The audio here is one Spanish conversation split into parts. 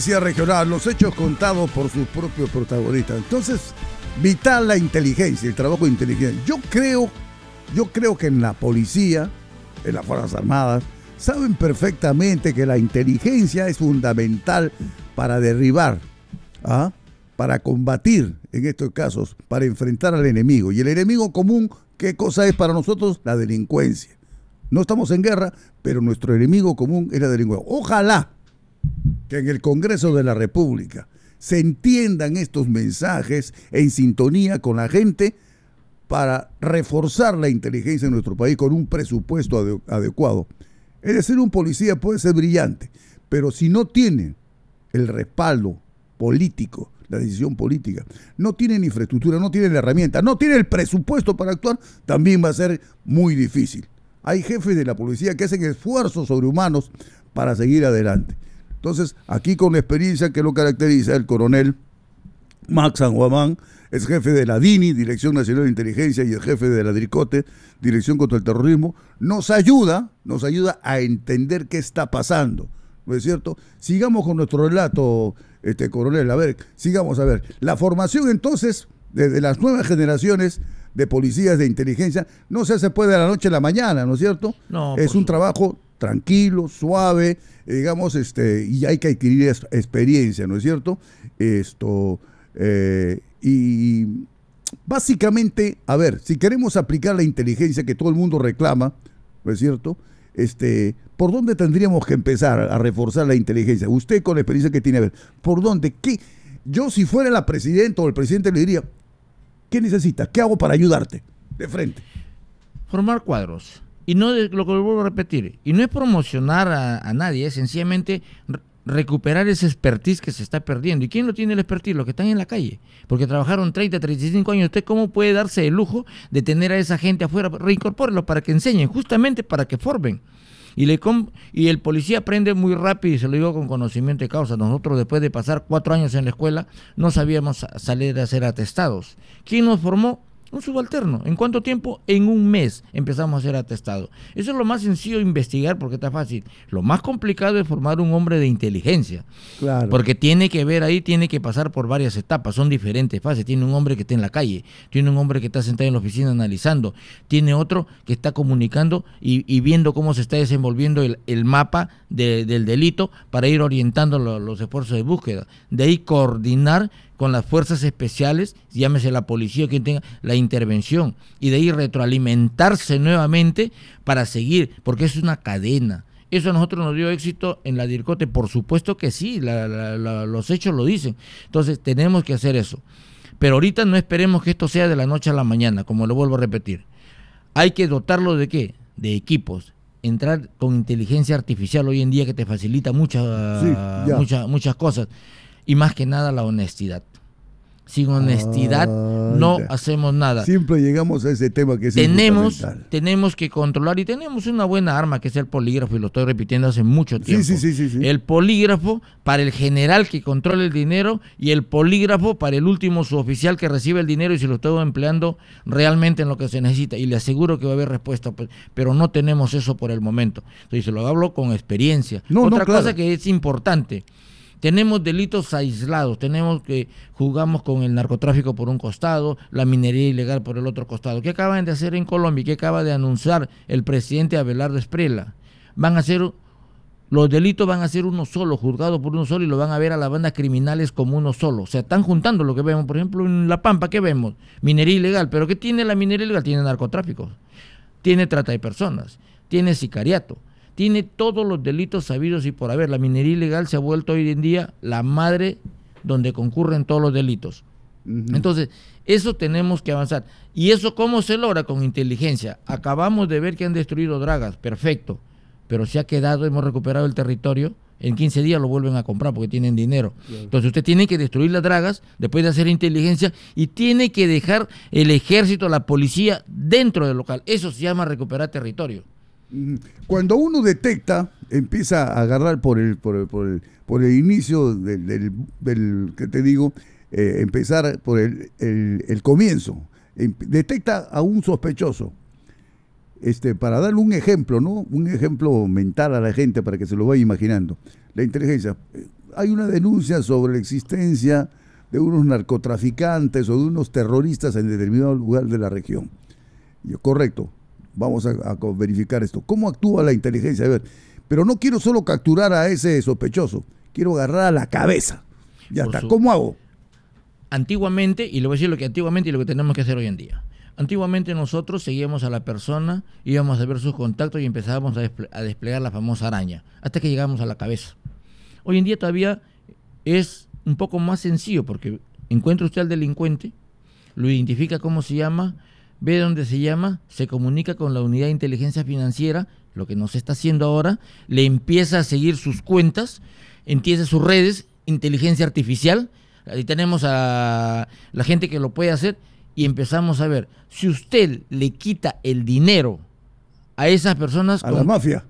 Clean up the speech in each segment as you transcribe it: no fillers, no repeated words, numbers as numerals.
Regional, los hechos contados por sus propios protagonistas. Entonces, vital la inteligencia, el trabajo de inteligencia. Yo creo que en la policía, en las Fuerzas Armadas, saben perfectamente que la inteligencia es fundamental para derribar, para combatir, en estos casos, para enfrentar al enemigo. Y el enemigo común, ¿qué cosa es para nosotros? La delincuencia. No estamos en guerra, pero nuestro enemigo común es la delincuencia. Ojalá que en el Congreso de la República se entiendan estos mensajes en sintonía con la gente para reforzar la inteligencia en nuestro país con un presupuesto adecuado. Es decir, un policía puede ser brillante, pero si no tiene el respaldo político, la decisión política, no tiene la infraestructura, no tiene la herramienta, no tiene el presupuesto para actuar, también va a ser muy difícil. Hay jefes de la policía que hacen esfuerzos sobrehumanos para seguir adelante. Entonces, aquí con la experiencia que lo caracteriza, el coronel Max San Juan es jefe de la DINI, Dirección Nacional de Inteligencia, y el jefe de la DIRCOTE, Dirección contra el Terrorismo, nos ayuda a entender qué está pasando, ¿no es cierto? Sigamos con nuestro relato, coronel, sigamos a ver. La formación entonces de las nuevas generaciones de policías de inteligencia no se hace pues de la noche a la mañana, ¿no es cierto? No, es un trabajo tranquilo, suave, digamos, y hay que adquirir experiencia, ¿no es cierto? Y básicamente, a ver, si queremos aplicar la inteligencia que todo el mundo reclama, ¿no es cierto? ¿Por dónde tendríamos que empezar a reforzar la inteligencia? Usted con la experiencia que tiene, a ver, ¿por dónde? ¿Qué? Yo si fuera la presidenta o el presidente le diría, ¿qué necesitas? ¿Qué hago para ayudarte? De frente. Formar cuadros. Y no, lo que vuelvo a repetir, y no es promocionar a nadie, es sencillamente recuperar ese expertise que se está perdiendo. ¿Y quién lo tiene el expertise? Los que están en la calle, porque trabajaron 30, 35 años. ¿Usted cómo puede darse el lujo de tener a esa gente afuera? Reincorpórenlos para que enseñen, justamente para que formen. Y el policía aprende muy rápido, y se lo digo con conocimiento de causa. Nosotros, después de pasar 4 años en la escuela, no sabíamos salir a hacer atestados. ¿Quién nos formó? Un subalterno. ¿En cuánto tiempo? En un mes empezamos a hacer atestado. Eso es lo más sencillo de investigar porque está fácil. Lo más complicado es formar un hombre de inteligencia. Claro. Porque tiene que ver ahí, tiene que pasar por varias etapas. Son diferentes fases. Tiene un hombre que está en la calle, tiene un hombre que está sentado en la oficina analizando, tiene otro que está comunicando y viendo cómo se está desenvolviendo el mapa del delito para ir orientando los esfuerzos de búsqueda. De ahí coordinar con las fuerzas especiales, llámese la policía, quien tenga la intervención, y de ahí retroalimentarse nuevamente para seguir, porque es una cadena. ¿Eso a nosotros nos dio éxito en la DIRCOTE? Por supuesto que sí, los hechos lo dicen. Entonces tenemos que hacer eso. Pero ahorita no esperemos que esto sea de la noche a la mañana, como lo vuelvo a repetir. Hay que dotarlo de ¿qué? De equipos. Entrar con inteligencia artificial hoy en día que te facilita muchas cosas. Y más que nada la honestidad. Sin honestidad no hacemos nada. Siempre llegamos a ese tema que es fundamental. Tenemos que controlar, y tenemos una buena arma que es el polígrafo, y lo estoy repitiendo hace mucho tiempo. Sí. El polígrafo para el general que controla el dinero, y el polígrafo para el último suboficial que recibe el dinero y se lo estoy empleando realmente en lo que se necesita. Y le aseguro que va a haber respuesta, pero no tenemos eso por el momento. Entonces se lo hablo con experiencia. Otra cosa que es importante. Tenemos delitos aislados, jugamos con el narcotráfico por un costado, la minería ilegal por el otro costado. ¿Qué acaban de hacer en Colombia? ¿Qué acaba de anunciar el presidente Abelardo Esprella? Los delitos van a ser uno solo, juzgados por uno solo, y lo van a ver a las bandas criminales como uno solo. O sea, están juntando lo que vemos. Por ejemplo, en La Pampa, ¿qué vemos? Minería ilegal. ¿Pero qué tiene la minería ilegal? Tiene narcotráfico, tiene trata de personas, tiene sicariato. Tiene todos los delitos sabidos y por haber. La minería ilegal se ha vuelto hoy en día la madre donde concurren todos los delitos. Entonces, eso tenemos que avanzar. ¿Y eso cómo se logra? Con inteligencia. Acabamos de ver que han destruido dragas, perfecto. Pero se ha quedado, hemos recuperado el territorio. En 15 días lo vuelven a comprar porque tienen dinero. Claro. Entonces usted tiene que destruir las dragas después de hacer inteligencia, y tiene que dejar el ejército, la policía dentro del local. Eso se llama recuperar territorio. Cuando uno detecta, empieza a agarrar por el inicio del que te digo, empezar por el comienzo, detecta a un sospechoso, para darle un ejemplo, ¿no? Un ejemplo mental a la gente para que se lo vaya imaginando. La inteligencia, hay una denuncia sobre la existencia de unos narcotraficantes o de unos terroristas en determinado lugar de la región. Yo, correcto, vamos a verificar esto. ¿Cómo actúa la inteligencia? A ver, pero no quiero solo capturar a ese sospechoso, quiero agarrar a la cabeza. Ya está, ¿cómo hago? Antiguamente, y le voy a decir lo que antiguamente y lo que tenemos que hacer hoy en día. Antiguamente nosotros seguíamos a la persona, íbamos a ver sus contactos y empezábamos a desplegar la famosa araña, hasta que llegamos a la cabeza. Hoy en día todavía es un poco más sencillo, porque encuentra usted al delincuente, lo identifica cómo se llama, ve dónde se llama, se comunica con la unidad de inteligencia financiera, lo que nos está haciendo ahora, le empieza a seguir sus cuentas, empieza sus redes, inteligencia artificial, ahí tenemos a la gente que lo puede hacer, y empezamos a ver, si usted le quita el dinero a esas personas... A la mafia.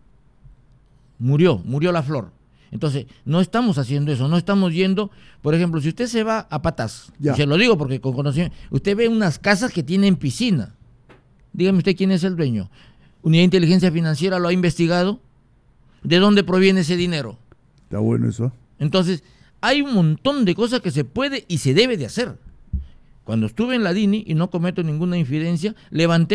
Murió la flor. Entonces, no estamos haciendo eso, no estamos yendo, por ejemplo, si usted se va a Patas, y se lo digo porque con conocimiento, usted ve unas casas que tienen piscina. Dígame usted quién es el dueño. Unidad de Inteligencia Financiera lo ha investigado. ¿De dónde proviene ese dinero? Está bueno eso. Entonces, hay un montón de cosas que se puede y se debe de hacer. Cuando estuve en la DINI y no cometo ninguna infidencia, levanté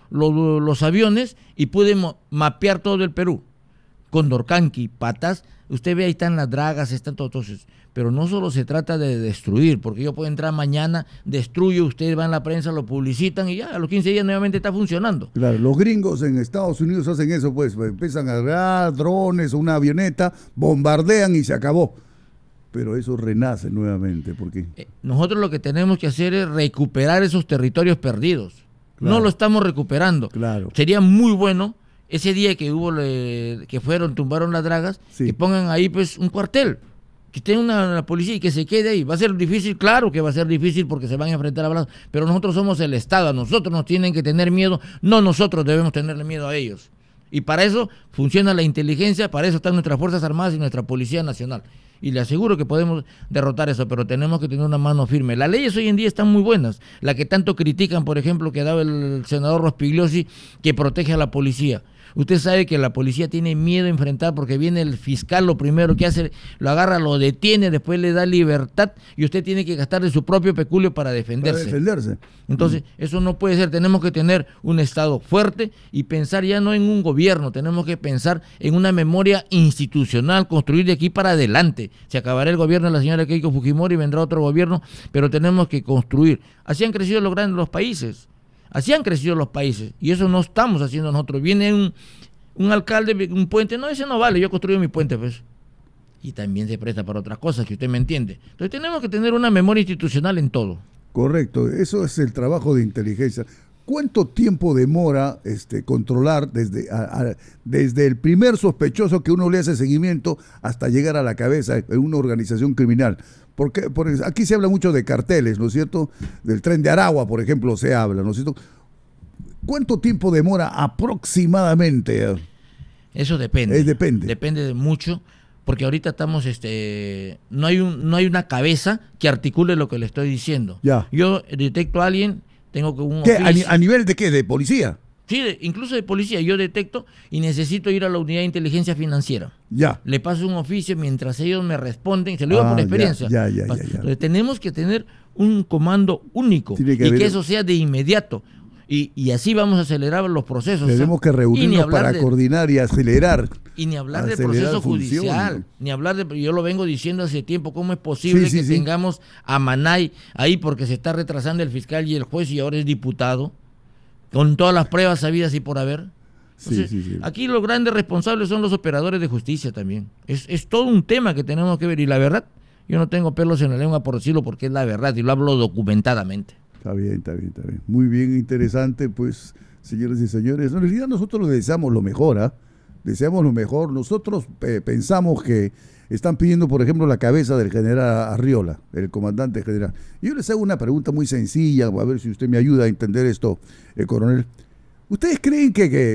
los aviones y pude mapear todo el Perú. Condorcanqui, Patas, usted ve ahí están las dragas, están todos esos. Pero no solo se trata de destruir, porque yo puedo entrar mañana, destruyo, usted va en la prensa, lo publicitan y ya a los 15 días nuevamente está funcionando. Claro, los gringos en Estados Unidos hacen eso, pues empiezan a agarrar drones o una avioneta, bombardean y se acabó. Pero eso renace nuevamente, ¿por qué? Nosotros lo que tenemos que hacer es recuperar esos territorios perdidos. Claro. No lo estamos recuperando. Claro. Sería muy bueno ese día que hubo tumbaron las dragas, sí, que pongan ahí pues un cuartel, que esté una policía y que se quede ahí. Va a ser difícil, claro que va a ser difícil porque se van a enfrentar a balazos, pero nosotros somos el Estado, a nosotros nos tienen que tener miedo, no nosotros debemos tenerle miedo a ellos. Y para eso funciona la inteligencia, para eso están nuestras Fuerzas Armadas y nuestra Policía Nacional. Y le aseguro que podemos derrotar eso, pero tenemos que tener una mano firme. Las leyes hoy en día están muy buenas. La que tanto critican, por ejemplo, que ha dado el senador Rospigliosi, que protege a la policía. Usted sabe que la policía tiene miedo a enfrentar porque viene el fiscal, lo primero que hace, lo agarra, lo detiene, después le da libertad y usted tiene que gastar de su propio peculio para defenderse. Entonces, eso no puede ser. Tenemos que tener un Estado fuerte y pensar ya no en un gobierno, tenemos que pensar en una memoria institucional, construir de aquí para adelante. Se acabará el gobierno de la señora Keiko Fujimori y vendrá otro gobierno, pero tenemos que construir. Así han crecido los grandes países. Así han crecido los países y eso no estamos haciendo nosotros. Viene un alcalde, un puente, no, ese no vale, yo construyo mi puente, pues. Y también se presta para otras cosas, que usted me entiende. Entonces tenemos que tener una memoria institucional en todo. Correcto, eso es el trabajo de inteligencia. ¿Cuánto tiempo demora controlar desde el primer sospechoso que uno le hace seguimiento hasta llegar a la cabeza en una organización criminal? Porque aquí se habla mucho de carteles, ¿no es cierto? Del Tren de Aragua, por ejemplo, se habla, ¿no es cierto? ¿Cuánto tiempo demora aproximadamente? Eso depende. Depende. Depende de mucho, porque ahorita estamos, no hay una cabeza que articule lo que le estoy diciendo. Ya. Yo detecto a alguien, tengo que un ¿Qué? oficio. ¿A nivel de qué? ¿De policía? Sí, incluso de policía. Yo detecto y necesito ir a la unidad de inteligencia financiera. Ya. Le paso un oficio mientras ellos me responden. Se lo digo por experiencia. Ya. Entonces, tenemos que tener un comando único y que eso sea de inmediato. Y así vamos a acelerar los procesos. Tenemos que reunirnos para coordinar y acelerar. Y ni hablar del proceso judicial, ni hablar yo lo vengo diciendo hace tiempo, ¿cómo es posible que tengamos a Manay ahí porque se está retrasando el fiscal y el juez y ahora es diputado? Con todas las pruebas sabidas y por haber. Entonces, aquí los grandes responsables son los operadores de justicia también. Es todo un tema que tenemos que ver. Y la verdad, yo no tengo pelos en la lengua por decirlo porque es la verdad y lo hablo documentadamente. Está bien. Muy bien, interesante, pues, señores y señores. En realidad nosotros les deseamos lo mejor, ¿ah? Deseamos lo mejor. Nosotros pensamos que están pidiendo, por ejemplo, la cabeza del general Arriola, el comandante general. Yo les hago una pregunta muy sencilla, a ver si usted me ayuda a entender esto, coronel. ¿Ustedes creen que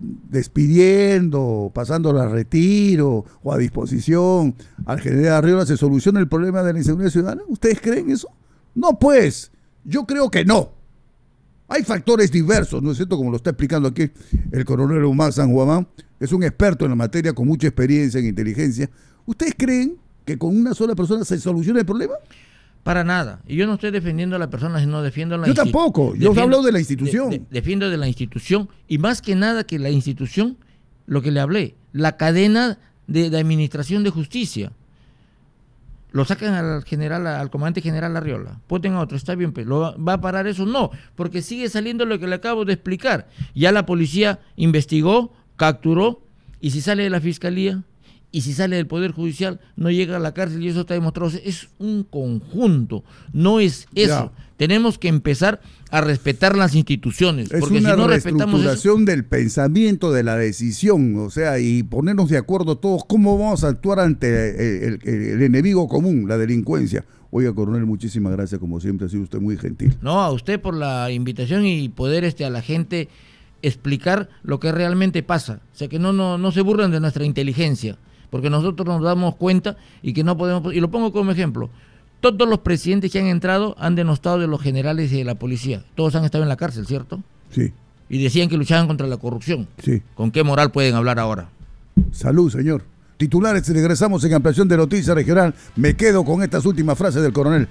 despidiendo, pasándolo a retiro o a disposición al general Arriola se soluciona el problema de la inseguridad ciudadana? ¿Ustedes creen eso? No, pues, yo creo que no. Hay factores diversos, ¿no es cierto? Como lo está explicando aquí el coronel Omar San Juan, es un experto en la materia con mucha experiencia en inteligencia. ¿Ustedes creen que con una sola persona se solucione el problema? Para nada. Y yo no estoy defendiendo a la persona, sino defiendo a la institución. Yo tampoco. Yo hablo de la institución. Defiendo de la institución. Y más que nada que la institución, lo que le hablé, la cadena de administración de justicia. Lo sacan al comandante general Arriola, ponen a otro, está bien, pero ¿lo va a parar eso? No, porque sigue saliendo lo que le acabo de explicar. Ya la policía investigó, capturó, y si sale de la fiscalía, y si sale del Poder Judicial, no llega a la cárcel, y eso está demostrado. Es un conjunto, no es eso. Ya. Tenemos que empezar a respetar las instituciones. Es porque una si no reestructuración del pensamiento, de la decisión, o sea, y ponernos de acuerdo todos cómo vamos a actuar ante el enemigo común, la delincuencia. Oiga, coronel, muchísimas gracias, como siempre, ha sido usted muy gentil. No, a usted por la invitación y poder a la gente explicar lo que realmente pasa. O sea, que no se burlen de nuestra inteligencia, porque nosotros nos damos cuenta y que no podemos, y lo pongo como ejemplo, todos los presidentes que han entrado han denostado de los generales y de la policía, todos han estado en la cárcel, ¿cierto? Sí. Y decían que luchaban contra la corrupción. Sí. ¿Con qué moral pueden hablar ahora? Salud, señor. Titulares, regresamos en Ampliación de Noticias Regional. Me quedo con estas últimas frases del coronel.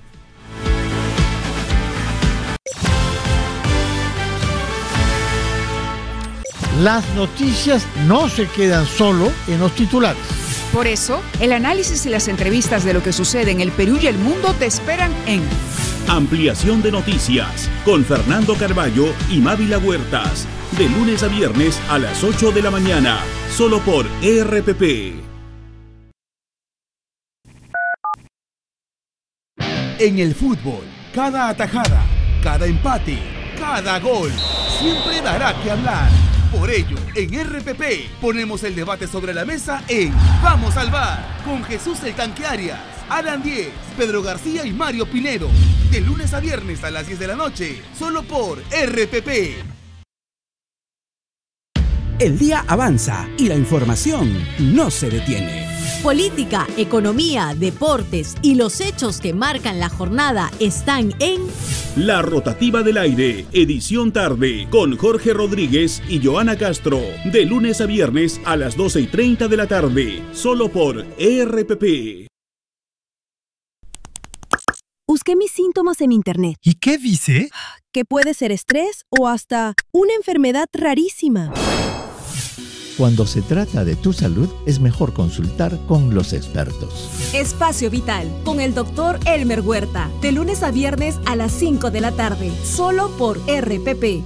Las noticias no se quedan solo en los titulares. Por eso, el análisis y las entrevistas de lo que sucede en el Perú y el mundo te esperan en Ampliación de Noticias con Fernando Carballo y Mávila Huertas. De lunes a viernes a las 8 de la mañana, solo por RPP. En el fútbol, cada atajada, cada empate, cada gol, siempre dará que hablar. Por ello, en RPP ponemos el debate sobre la mesa en Vamos al VAR, con Jesús el Tanque Arias, Alan Diez, Pedro García y Mario Pinedo. De lunes a viernes a las 10 de la noche, solo por RPP. El día avanza y la información no se detiene. Política, economía, deportes y los hechos que marcan la jornada están en La Rotativa del Aire, edición tarde, con Jorge Rodríguez y Joana Castro. De lunes a viernes a las 12:30 de la tarde, solo por RPP. Busqué mis síntomas en internet. ¿Y qué dice? Que puede ser estrés o hasta una enfermedad rarísima. Cuando se trata de tu salud, es mejor consultar con los expertos. Espacio Vital, con el doctor Elmer Huerta, de lunes a viernes a las 5 de la tarde, solo por RPP.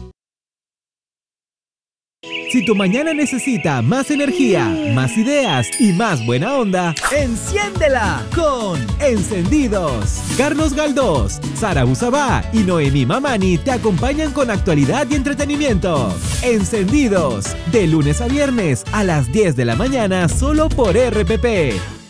Si tu mañana necesita más energía, más ideas y más buena onda, ¡enciéndela con Encendidos! Carlos Galdós, Sara Usabá y Noemí Mamani te acompañan con actualidad y entretenimiento. Encendidos, de lunes a viernes a las 10 de la mañana, solo por RPP.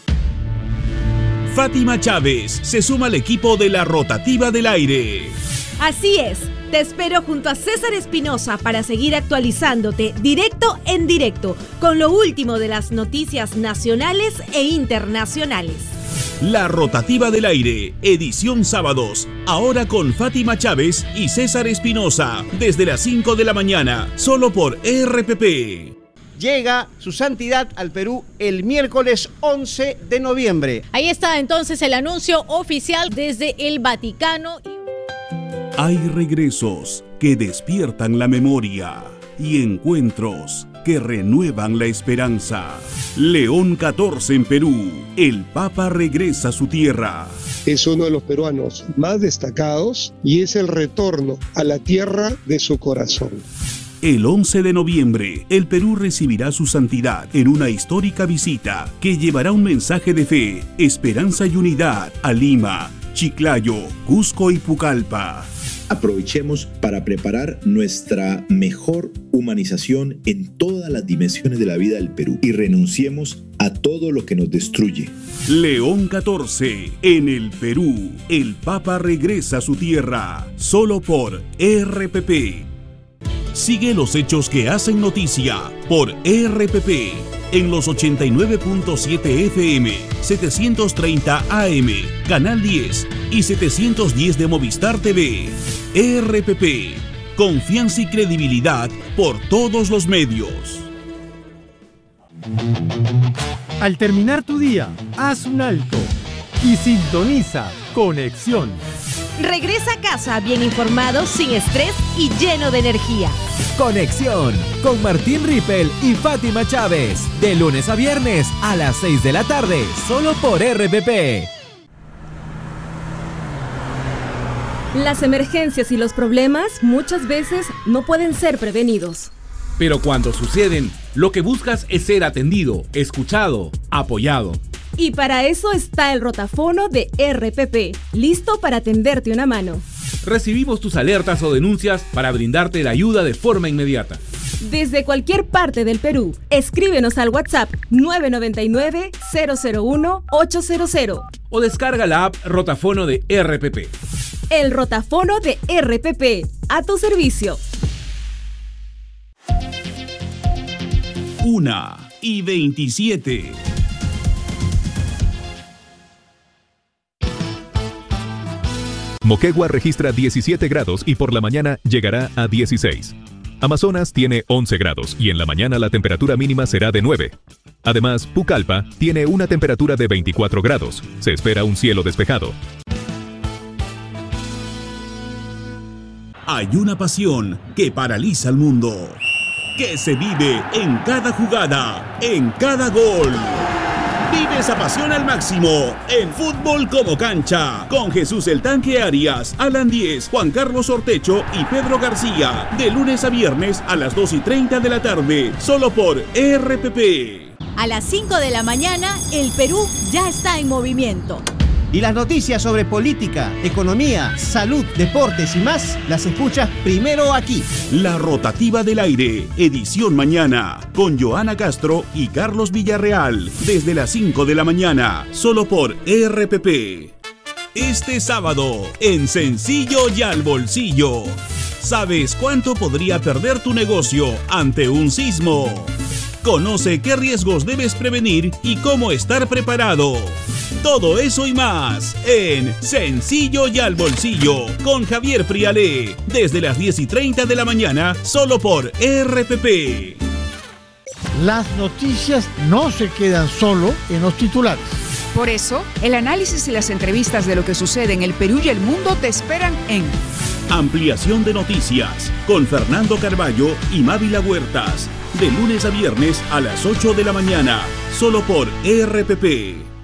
Fátima Chávez se suma al equipo de La Rotativa del Aire. Así es. Te espero junto a César Espinosa para seguir actualizándote directo en directo con lo último de las noticias nacionales e internacionales. La Rotativa del Aire, edición sábados, ahora con Fátima Chávez y César Espinosa, desde las 5 de la mañana, solo por RPP. Llega su santidad al Perú el miércoles 11 de noviembre. Ahí está entonces el anuncio oficial desde el Vaticano. Hay regresos que despiertan la memoria y encuentros que renuevan la esperanza. León XIV en Perú. El Papa regresa a su tierra. Es uno de los peruanos más destacados y es el retorno a la tierra de su corazón. El 11 de noviembre, el Perú recibirá su santidad en una histórica visita que llevará un mensaje de fe, esperanza y unidad a Lima, Chiclayo, Cusco y Pucallpa. Aprovechemos para preparar nuestra mejor humanización en todas las dimensiones de la vida del Perú y renunciemos a todo lo que nos destruye. León XIV en el Perú. El Papa regresa a su tierra, solo por RPP. Sigue los hechos que hacen noticia por RPP en los 89.7 FM, 730 AM, Canal 10 y 710 de Movistar TV. RPP, confianza y credibilidad por todos los medios. Al terminar tu día, haz un alto y sintoniza Conexión. Regresa a casa bien informado, sin estrés y lleno de energía. Conexión con Martín Rippel y Fátima Chávez. De lunes a viernes a las 6 de la tarde, solo por RPP. Las emergencias y los problemas muchas veces no pueden ser prevenidos. Pero cuando suceden, lo que buscas es ser atendido, escuchado, apoyado. Y para eso está el rotafono de RPP, listo para tenderte una mano. Recibimos tus alertas o denuncias para brindarte la ayuda de forma inmediata. Desde cualquier parte del Perú, escríbenos al WhatsApp 999-001-800. O descarga la app Rotafono de RPP. El rotafono de RPP, a tu servicio. 1:27. Moquegua registra 17 grados y por la mañana llegará a 16. Amazonas tiene 11 grados y en la mañana la temperatura mínima será de 9. Además, Pucallpa tiene una temperatura de 24 grados. Se espera un cielo despejado. Hay una pasión que paraliza al mundo, que se vive en cada jugada, en cada gol. Vive esa pasión al máximo en Fútbol como Cancha, con Jesús el Tanque Arias, Alan Díez, Juan Carlos Ortecho y Pedro García, de lunes a viernes a las 2:30 de la tarde, solo por RPP. A las 5 de la mañana, el Perú ya está en movimiento. Y las noticias sobre política, economía, salud, deportes y más, las escuchas primero aquí. La Rotativa del Aire, edición mañana, con Joana Castro y Carlos Villarreal, desde las 5 de la mañana, solo por RPP. Este sábado, en Sencillo y al Bolsillo. ¿Sabes cuánto podría perder tu negocio ante un sismo? Conoce qué riesgos debes prevenir y cómo estar preparado. Todo eso y más en Sencillo y al Bolsillo con Javier Frialé, desde las 10:30 de la mañana, solo por RPP. Las noticias no se quedan solo en los titulares. Por eso, el análisis y las entrevistas de lo que sucede en el Perú y el mundo te esperan en Ampliación de Noticias con Fernando Carballo y Mávila Huertas, de lunes a viernes a las 8 de la mañana, solo por RPP.